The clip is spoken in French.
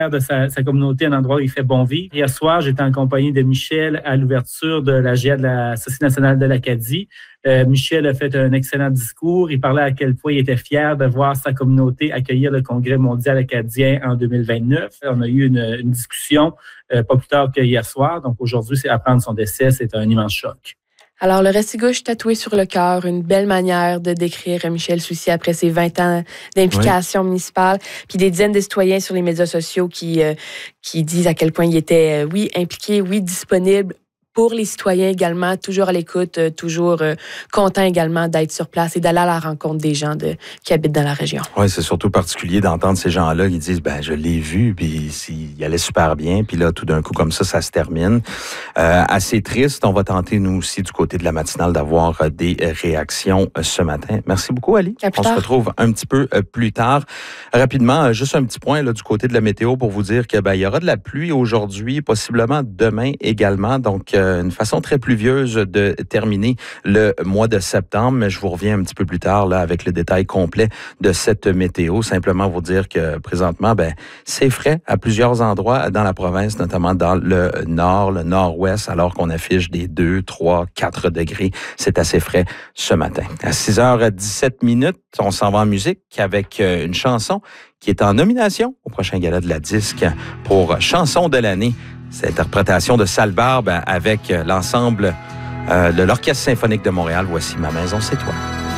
de sa communauté, un endroit où il fait bon vivre. Hier soir, j'étais en compagnie de Michel à l'ouverture de la GIA de la Société nationale de l'Acadie. Michel a fait un excellent discours. Il parlait à quel point il était fier de voir sa communauté accueillir le Congrès mondial acadien en 2029. On a eu une discussion pas plus tard que hier soir. Donc aujourd'hui, c'est apprendre son décès, c'est un immense choc. Alors, le Restigouche tatoué sur le cœur, une belle manière de décrire Michel Soucy après ses 20 ans d'implication municipale, puis des dizaines de citoyens sur les médias sociaux qui disent à quel point il était, oui, impliqué, oui, disponible pour les citoyens également, toujours à l'écoute, toujours content également d'être sur place et d'aller à la rencontre des gens qui habitent dans la région. Oui, c'est surtout particulier d'entendre ces gens-là qui disent, je l'ai vu, puis il allait super bien, puis là, tout d'un coup, comme ça se termine. Assez triste. On va tenter, nous aussi, du côté de la matinale, d'avoir des réactions ce matin. Merci beaucoup, Ali. On se retrouve un petit peu plus tard. Rapidement, juste un petit point là, du côté de la météo pour vous dire que il y aura de la pluie aujourd'hui, possiblement demain également, donc une façon très pluvieuse de terminer le mois de septembre, mais je vous reviens un petit peu plus tard là, avec le détail complet de cette météo. Simplement vous dire que présentement, c'est frais à plusieurs endroits dans la province, notamment dans le nord, le nord-ouest, alors qu'on affiche des 2, 3, 4 degrés. C'est assez frais ce matin. À 6h17, on s'en va en musique avec une chanson qui est en nomination au prochain gala de la disque pour chanson de l'année. C'est l'interprétation de Sale Barbe avec l'ensemble de l'Orchestre symphonique de Montréal. Voici Ma maison, c'est toi.